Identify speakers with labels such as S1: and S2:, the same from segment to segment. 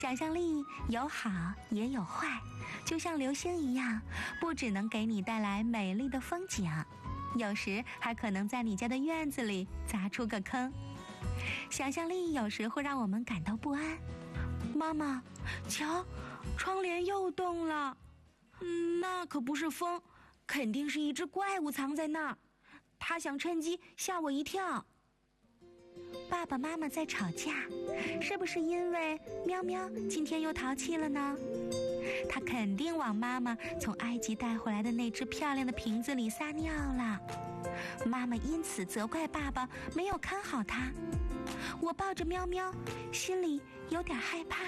S1: 想象力有好也有坏，就像流星一样，不只能给你带来美丽的风景，有时还可能在你家的院子里砸出个坑。想象力有时会让我们感到不安。妈妈，瞧，窗帘又动了。那可不是风，肯定是一只怪物藏在那儿，他想趁机吓我一跳。爸爸妈妈在吵架，是不是因为喵喵今天又淘气了呢？他肯定往妈妈从埃及带回来的那只漂亮的瓶子里撒尿了。妈妈因此责怪爸爸没有看好他。我抱着喵喵，心里有点害怕。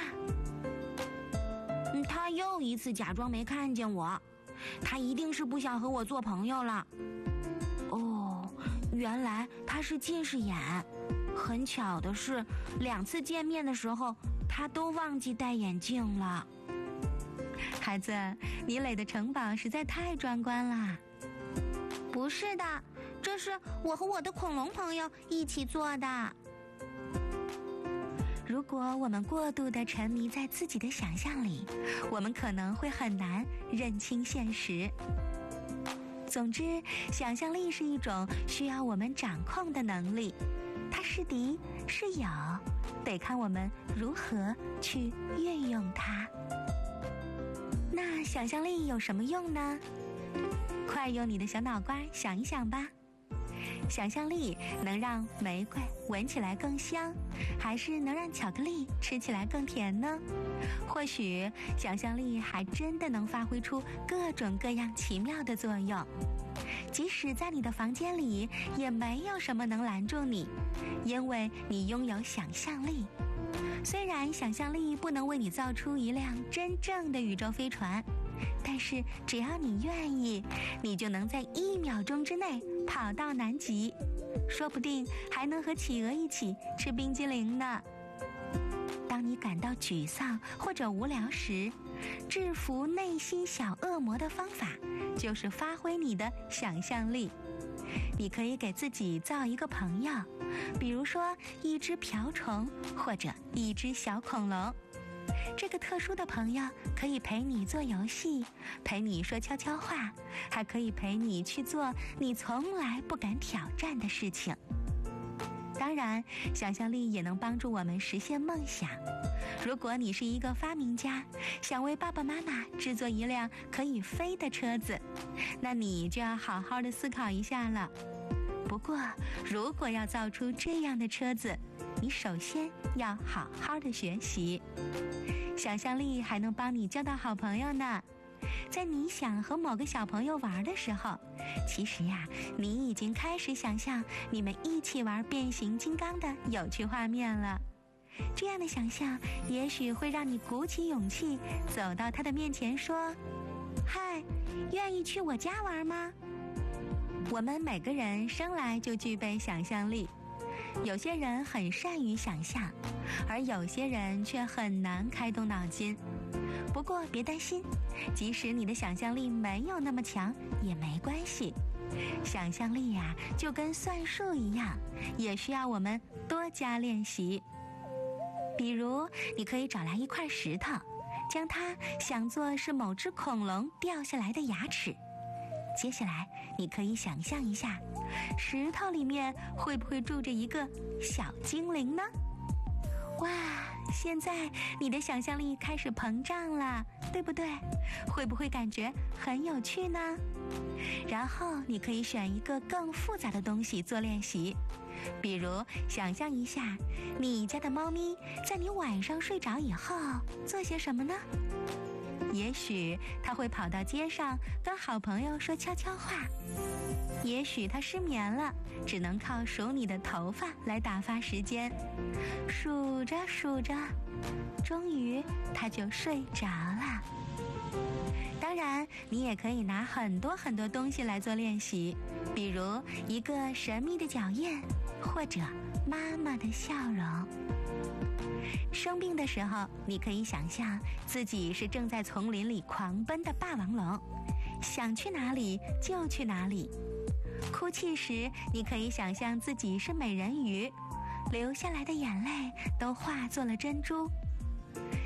S1: 他又一次假装没看见我，他一定是不想和我做朋友了。哦，原来他是近视眼。很巧的是，2次见面的时候，他都忘记戴眼镜了。孩子，你垒的城堡实在太壮观了。不是的，这是我和我的恐龙朋友一起做的。如果我们过度地沉迷在自己的想象里，我们可能会很难认清现实。总之，想象力是一种需要我们掌控的能力，它是敌是友，得看我们如何去运用它。那想象力有什么用呢？快用你的小脑瓜想一想吧。想象力能让玫瑰闻起来更香，还是能让巧克力吃起来更甜呢？或许想象力还真的能发挥出各种各样奇妙的作用。即使在你的房间里，也没有什么能拦住你，因为你拥有想象力。虽然想象力不能为你造出一辆真正的宇宙飞船，但是只要你愿意，你就能在1秒钟之内跑到南极，说不定还能和企鹅一起吃冰激凌呢。当你感到沮丧或者无聊时，制服内心小恶魔的方法就是发挥你的想象力。你可以给自己造一个朋友，比如说一只瓢虫或者一只小恐龙。这个特殊的朋友可以陪你做游戏，陪你说悄悄话，还可以陪你去做你从来不敢挑战的事情。当然，想象力也能帮助我们实现梦想。如果你是一个发明家，想为爸爸妈妈制作一辆可以飞的车子，那你就要好好的思考一下了。不过，如果要造出这样的车子，你首先要好好的学习。想象力还能帮你交到好朋友呢。在你想和某个小朋友玩的时候，其实呀，你已经开始想象你们一起玩变形金刚的有趣画面了。这样的想象也许会让你鼓起勇气走到他的面前说：嗨，愿意去我家玩吗？我们每个人生来就具备想象力，有些人很善于想象，而有些人却很难开动脑筋。不过别担心，即使你的想象力没有那么强也没关系。想象力呀，就跟算术一样，也需要我们多加练习。比如，你可以找来一块石头，将它想作是某只恐龙掉下来的牙齿。接下来，你可以想象一下，石头里面会不会住着一个小精灵呢？哇，现在你的想象力开始膨胀了，对不对？会不会感觉很有趣呢？然后你可以选一个更复杂的东西做练习，比如想象一下，你家的猫咪在你晚上睡着以后做些什么呢？也许它会跑到街上跟好朋友说悄悄话，也许它失眠了，只能靠数你的头发来打发时间。数着数着，终于它就睡着了。当然，你也可以拿很多很多东西来做练习，比如一个神秘的脚印，或者妈妈的笑容。生病的时候，你可以想象自己是正在丛林里狂奔的霸王龙，想去哪里就去哪里。哭泣时，你可以想象自己是美人鱼，流下来的眼泪都化作了珍珠。